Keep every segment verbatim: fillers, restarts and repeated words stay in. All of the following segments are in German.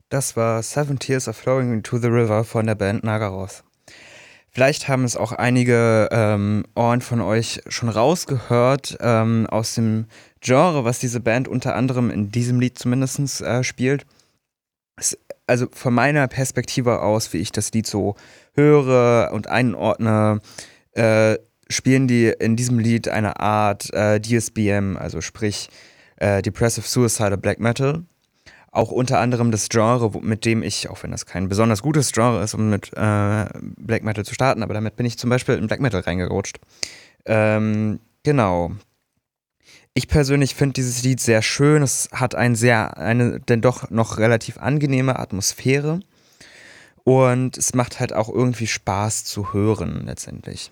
Das war Seven Tears Are Flowing into the River von der Band Nagaroth. Vielleicht haben es auch einige ähm, Ohren von euch schon rausgehört ähm, aus dem Genre, was diese Band unter anderem in diesem Lied zumindest äh, spielt. Es, also von meiner Perspektive aus, wie ich das Lied so höre und einordne, äh, spielen die in diesem Lied eine Art äh, D S B M, also sprich äh, Depressive Suicidal Black Metal. Auch unter anderem das Genre, wo, mit dem ich, auch wenn das kein besonders gutes Genre ist, um mit äh, Black Metal zu starten, aber damit bin ich zum Beispiel in Black Metal reingerutscht. Ähm, genau. Ich persönlich finde dieses Lied sehr schön. Es hat ein sehr, eine denn doch noch relativ angenehme Atmosphäre. Und es macht halt auch irgendwie Spaß zu hören, letztendlich.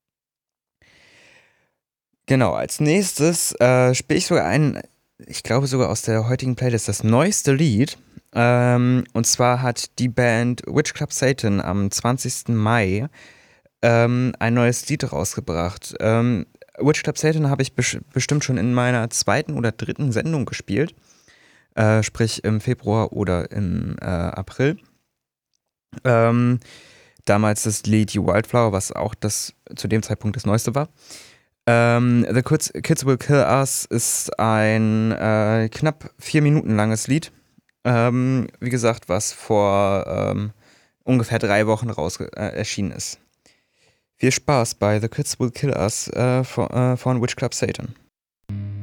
Genau, als nächstes äh, spiele ich sogar ein, ich glaube sogar aus der heutigen Playlist, das neueste Lied. Ähm, und zwar hat die Band Witch Club Satan am zwanzigsten Mai ähm, ein neues Lied rausgebracht. Ähm, Witch Club Satan habe ich bes- bestimmt schon in meiner zweiten oder dritten Sendung gespielt. Äh, sprich im Februar oder im äh, April. Ähm, damals das Lied You Wildflower, was auch das zu dem Zeitpunkt das neueste war. Ähm, The Kids, Kids Will Kill Us ist ein äh, knapp vier Minuten langes Lied. Ähm, wie gesagt, was vor ähm, ungefähr drei Wochen raus äh, erschienen ist. Viel Spaß bei The Kids Will Kill Us äh, von, äh, von Witch Club Satan.